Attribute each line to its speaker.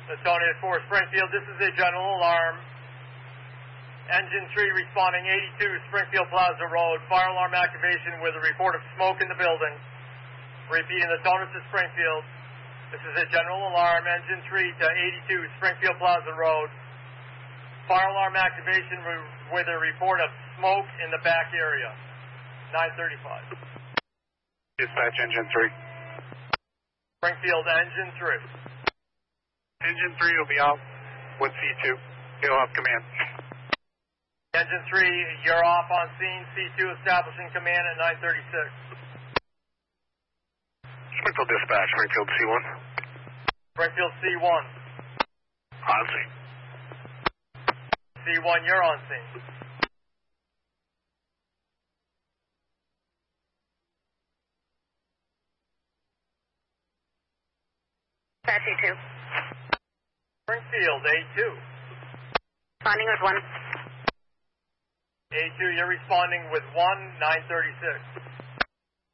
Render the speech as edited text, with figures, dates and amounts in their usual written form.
Speaker 1: Newtonian 4 Springfield, this is a general alarm. Engine 3 responding 82 Springfield Plaza Road. Fire alarm activation with a report of smoke in the building. Repeating, the Newtonian to Springfield. This is a general alarm. Engine 3 to 82 Springfield Plaza Road. Fire alarm activation with a report of smoke in the back area. 9:35.
Speaker 2: Dispatch Engine 3.
Speaker 1: Springfield Engine 3.
Speaker 2: Engine 3 will be off with C2. He'll have command.
Speaker 1: Engine 3, you're off on scene. C2 establishing command at 9:36.
Speaker 2: Springfield Dispatch, Springfield C1.
Speaker 1: Springfield C1.
Speaker 2: On scene.
Speaker 1: C1, you're on scene.
Speaker 3: Dispatch A2.
Speaker 1: Springfield A2.
Speaker 3: Responding with 1.
Speaker 1: A2, you're responding with 1, 9:36.